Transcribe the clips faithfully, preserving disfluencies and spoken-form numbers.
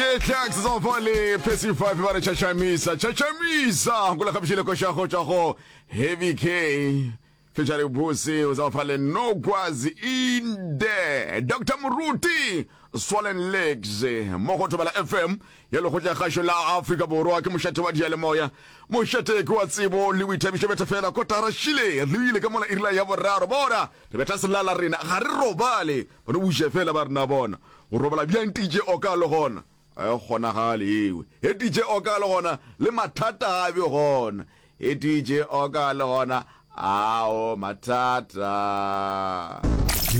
J Thanks zofale Pesi five bare chachamisa chachamisa kula khabishile ko shago chago Heavy K featuring Bruce uzofale no kwazi inde Doctor Muruti Swollen Legs Mogoto bala F M yelo go tla gasho la Africa borwa ke moshate wa diale moya moshate ke wa tsebo le withabishe beta fela ko tarashile le ka mona irla ya boraro bona le beta selala rena ga re robale bona o je fela ba rena bona o robala bjang D J Okalo gona a gona gale ewe e D J Okalo gona le mathata a be gona e D J Okalo gona ao mathata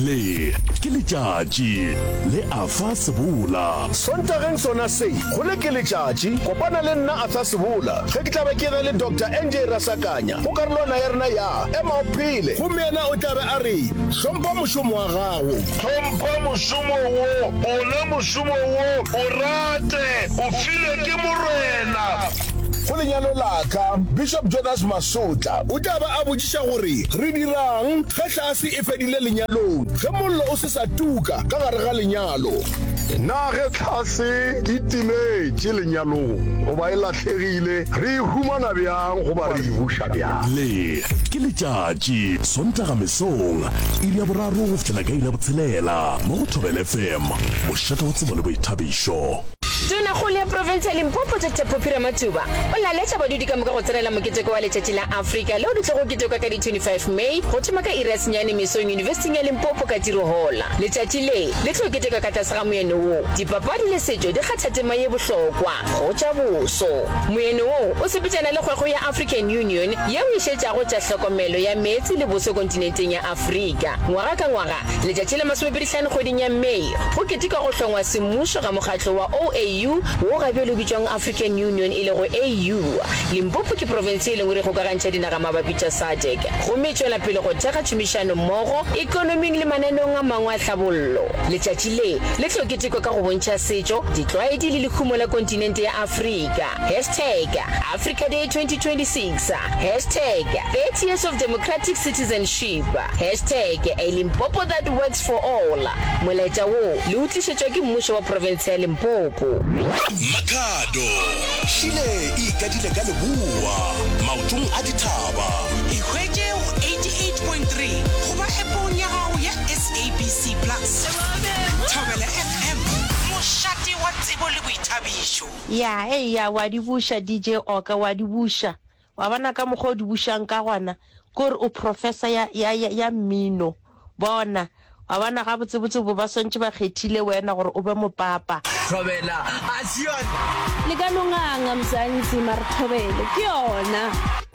le ke letšatši le afa sebula Sontareng sona se go le ke letšatši kopana le nna afa sebula ge ke tla ba ke re le Doctor N J Rasakanya go karolwana ya rena ya ema o phele go mena o tla be a re hlompha mošomo wa gago hlompha mošomo wo ona mošomo wo o rate o file ke morena go lenyalo laka Bishop Jonas Masotla o tla ba a botsiša gore re dirang ge tlase e fedile lenyalong ge mollo o se sa tuka ka gare ga lenyalo na ge tlase di timetše lenyalong o ba e latlhegile re humana bjang go ba re buša bjang le ke letšatši sontaga mesong iri ya boraro go fitlhela ka iri ya botshelela mo go Thobela F M mošate wa tsebo le boithabišo Tuna go le province ya Limpopo Doctor Popira Matuba o la letša badudi ka moka go tsenela moketeko wa letšatši la Africa le o di tlogo keteka ka di twenty-five May go thoma ka iri ya senyane mesong University ya Limpopo ka Tirohola letšatši le le tlo keteka ka tlase ga moyeno wo dipapadi le setšo di kgatha tema ye bohlokwa go tša boso moyeno wo o sepetšana le kgwego ya African Union ye o išetšago tša hlokomelo ya meetse le boso kontinenteng ya Afrika ngwaga ka ngwaga letšatši la masomepedi-hlano kgweding ya May go keteka go hlongwa semmušo ga mokgatlo wa O A U wo ga bjelo bitšwang African Union ile go A U Limpopo ke province e lengwe re go ka gantšha dinaga mabapi tša S A D C go metšwela pele go thega tšhomišano mmogo economing le mananeong a mangwe a tlhabollo letšatši le le tlo ketekwa ka go bontšha setšo ditlwaedi le lekhumo la kontinente ya Afrika hashtag Africa Day twenty twenty-six hashtag thirty years of democratic citizenship hashtag a Limpopo that works for all molaetša wo le utlišetšwa ke mmušo wa province ya Limpopo Makhado Shile ikadile ka leboa maotong a dithaba Ikhwetše eighty-eight point three go ba epong ya gago ya S A B C Plus Thobela F M mošate wa tsebo le boithabišo ya hey ya wa di busha D J Oka wa di busha wa bana ka mogodi di bushang ka gwana gore o professor ya ya ya mmino bona wa bana ga botsebotse bo ba sontse ba khethile wena gore o be mopapa Thobela a sione le ka nonganga mzansi Marthobele ke yona